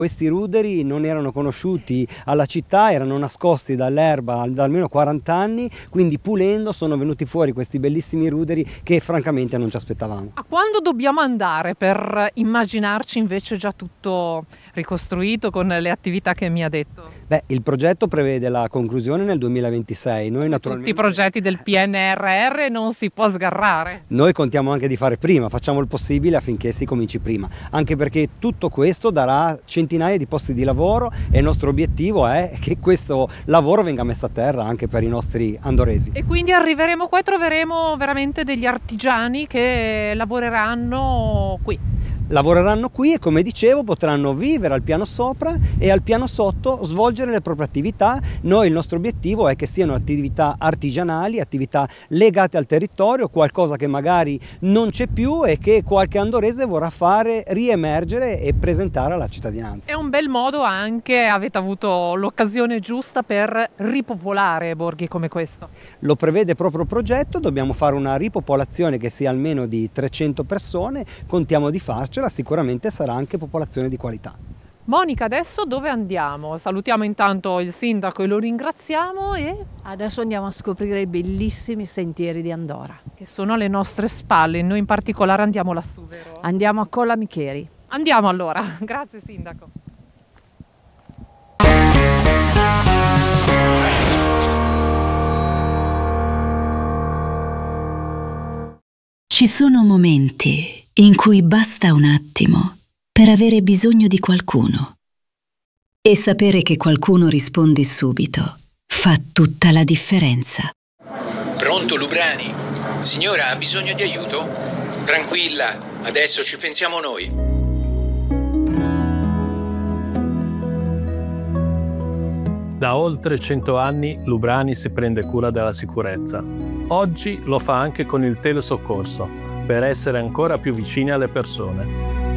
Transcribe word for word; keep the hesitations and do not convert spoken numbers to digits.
Questi ruderi non erano conosciuti alla città, erano nascosti dall'erba da almeno quaranta anni, quindi pulendo sono venuti fuori questi bellissimi ruderi che francamente non ci aspettavamo. A quando dobbiamo andare per immaginarci invece già tutto ricostruito con le attività che mi ha detto? Beh, il progetto prevede la conclusione nel duemilaventisei. Noi naturalmente... Tutti i progetti del P N R R non si può sgarrare. Noi contiamo anche di fare prima, facciamo il possibile affinché si cominci prima, anche perché tutto questo darà centinaia di posti di lavoro e il nostro obiettivo è che questo lavoro venga messo a terra anche per i nostri andoresi. E quindi arriveremo qua e troveremo veramente degli artigiani che lavoreranno qui. Lavoreranno qui e, come dicevo, potranno vivere al piano sopra e al piano sotto svolgere le proprie attività. Noi il nostro obiettivo è che siano attività artigianali, attività legate al territorio, qualcosa che magari non c'è più e che qualche andorese vorrà fare riemergere e presentare alla cittadinanza. È un bel modo anche, avete avuto l'occasione giusta per ripopolare borghi come questo. Lo prevede proprio il progetto, dobbiamo fare una ripopolazione che sia almeno di trecento persone, contiamo di farcela. Sicuramente sarà anche popolazione di qualità. Monica, adesso dove andiamo? Salutiamo intanto il sindaco e lo ringraziamo e... Adesso andiamo a scoprire i bellissimi sentieri di Andora. Che sono alle nostre spalle, noi in particolare andiamo lassù, vero? Andiamo a Colla Micheri. Andiamo allora, grazie sindaco. Ci sono momenti in cui basta un attimo per avere bisogno di qualcuno. E sapere che qualcuno risponde subito fa tutta la differenza. Pronto, Lubrani? Signora, ha bisogno di aiuto? Tranquilla, adesso ci pensiamo noi. Da oltre cento anni Lubrani si prende cura della sicurezza. Oggi lo fa anche con il telesoccorso, per essere ancora più vicini alle persone.